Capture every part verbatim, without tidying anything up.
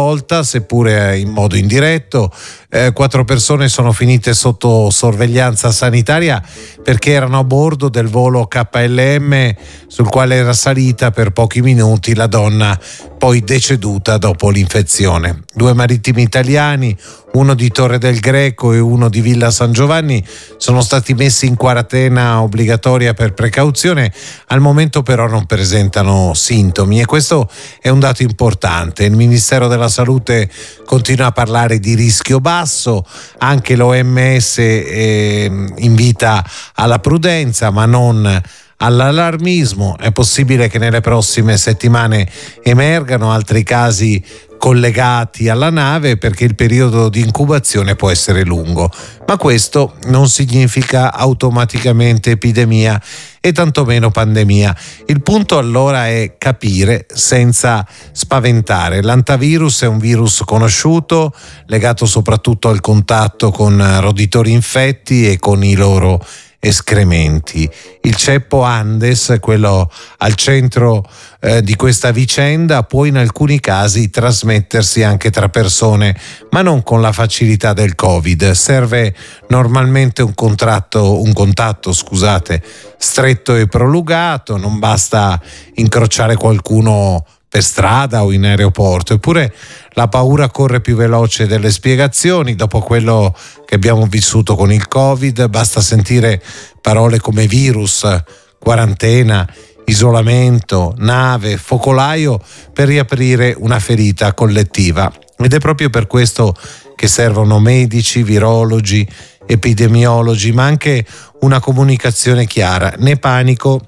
volta, seppure in modo indiretto. Eh, quattro persone sono finite sotto sorveglianza sanitaria perché erano a bordo del volo K L M sul quale era salita per pochi minuti la donna poi deceduta dopo l'infezione. Due marittimi italiani, uno di Torre del Greco e uno di Villa San Giovanni, sono stati messi in quarantena obbligatoria per precauzione. Al momento però non presentano sintomi e questo è un dato importante. Il Ministero della Salute continua a parlare di rischio basso, anche l'O M S eh, invita alla prudenza ma non all'allarmismo. È possibile che nelle prossime settimane emergano altri casi collegati alla nave perché il periodo di incubazione può essere lungo, ma questo non significa automaticamente epidemia e tantomeno pandemia. Il punto allora è capire senza spaventare. L'antivirus è un virus conosciuto, legato soprattutto al contatto con roditori infetti e con i loro escrementi. Il ceppo Andes, quello al centro eh, di questa vicenda, può in alcuni casi trasmettersi anche tra persone, ma non con la facilità del Covid. Serve normalmente un contratto, un contatto, scusate, stretto e prolungato, non basta incrociare qualcuno per strada o in aeroporto. Eppure la paura corre più veloce delle spiegazioni. Dopo quello che abbiamo vissuto con il Covid, basta sentire parole come virus, quarantena, isolamento, nave, focolaio per riaprire una ferita collettiva. Ed è proprio per questo che servono medici, virologi, epidemiologi, ma anche una comunicazione chiara, né panico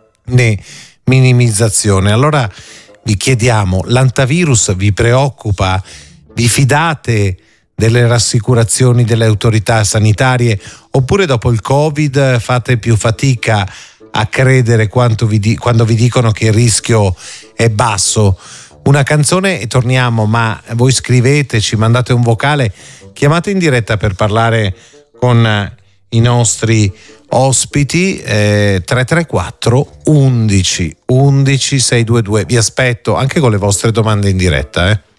né minimizzazione. Allora vi chiediamo, l'antivirus vi preoccupa? Vi fidate delle rassicurazioni delle autorità sanitarie oppure dopo il Covid fate più fatica a credere quanto vi di- quando vi dicono che il rischio è basso? Una canzone e torniamo, ma voi scrivete, ci mandate un vocale, chiamate in diretta per parlare con i nostri ospiti. eh, tre tre quattro undici undici sei due due. Vi aspetto anche con le vostre domande in diretta. Eh.